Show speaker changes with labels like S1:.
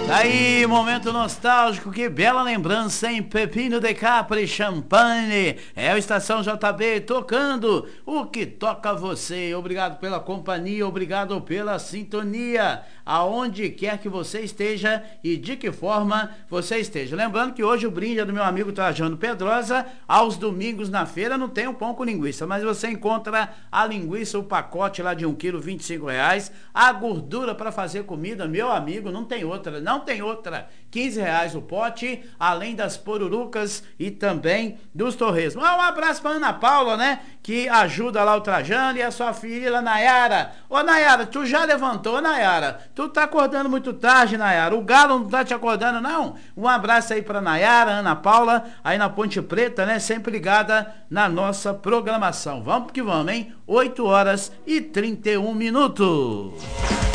S1: Aí, momento nostálgico, que bela lembrança, hein? Pepino de Capri, Champagne, é o Estação JB tocando o que toca você. Obrigado pela companhia, obrigado pela sintonia, aonde quer que você esteja e de que forma você esteja. Lembrando que hoje o brinde é do meu amigo Trajano Pedrosa. Aos domingos na feira não tem o pão com linguiça, mas você encontra a linguiça, o pacote lá de 1 quilo, R$25. A gordura para fazer comida, meu amigo, não tem outra, não tem outra. R$15 o pote, além das porurucas e também dos torresmos. Um abraço para Ana Paula, né? Que ajuda lá o Trajano, e a sua filha Nayara. Ô Nayara, tu já levantou, Nayara? Tu tá acordando muito tarde, Nayara. O galo não tá te acordando, não? Um abraço aí pra Nayara, Ana Paula, aí na Ponte Preta, né? Sempre ligada na nossa programação. Vamos que vamos, hein? 8h31.